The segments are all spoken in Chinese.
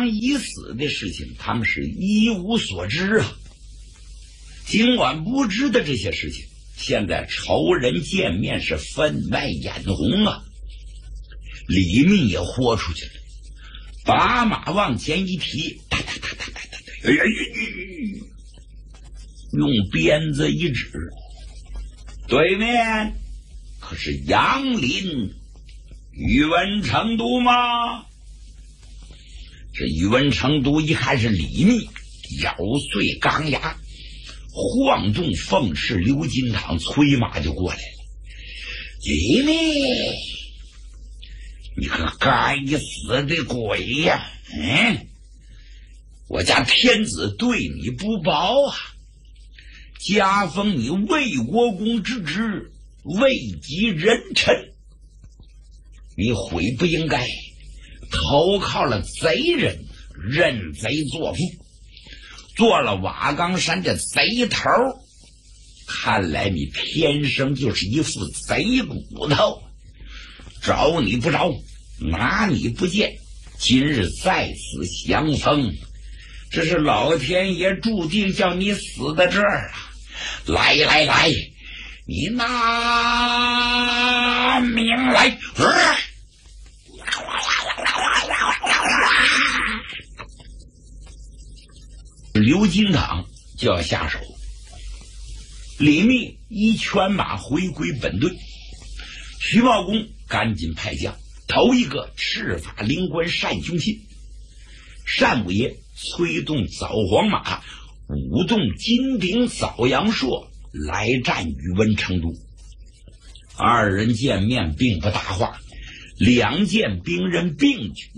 长已死的事情，他们是一无所知啊。尽管不知的这些事情，现在仇人见面是分外眼红啊。李密也豁出去了，把马往前一提，用鞭子一指，对面可是杨林宇文成都吗？这宇文成都一看是李密，咬碎钢牙，晃动凤翅刘金堂，催马就过来了。李密，你个该死的鬼呀！我家天子对你不薄啊，加封你魏国公之职，位极人臣，你悔不应该投靠了贼人，认贼作父，做了瓦岗山的贼头。看来你天生就是一副贼骨头，招你不招，拿你不见，今日在此相逢，这是老天爷注定叫你死在这儿啊！来来来，你拿命来！刘金堂就要下手，李密一圈马回归本队，徐茂公赶紧派将，头一个赤发灵官单雄信，单五爷催动枣黄马，舞动金鼎枣阳朔来战宇文成都。二人见面并不搭话，两件兵刃并举，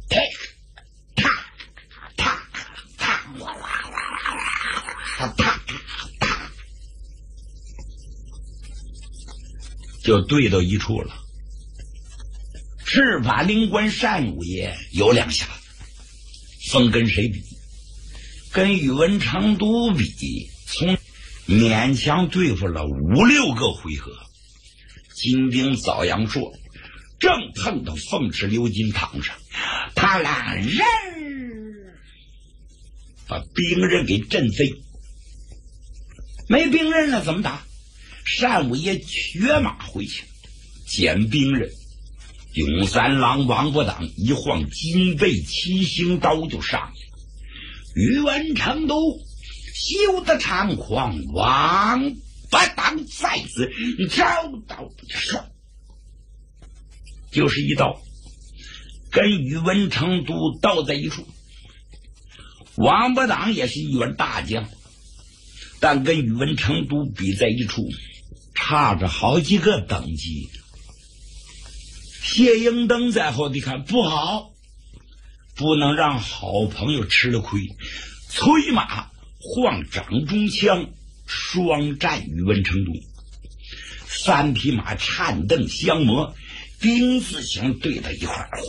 就对到一处了。赤发灵官单五爷有两下子，分跟谁比？跟宇文成都比，从勉强对付了5-6个回合。金鼎枣阳朔正碰到凤翅刘金堂上，他俩人把兵刃给震飞。没兵刃了怎么打？单五爷瘸马回去，捡兵刃，永三郎王不挡一晃金背七星刀就上来。宇文成都休得猖狂，王不挡在此，招刀手就是一刀，跟宇文成都倒在一处。王不挡也是一员大将，但跟宇文成都比在一处，差着好几个等级。谢英登在后地看不好，不能让好朋友吃了亏，催马晃掌中枪，双战宇文成都。三匹马颤蹬相磨，兵字形对到一块儿。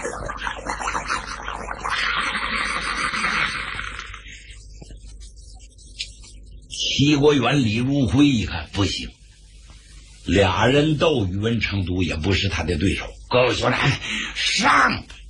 齐国元李如辉一看不行，俩人斗宇文成都也不是他的对手，各位兄弟上吧！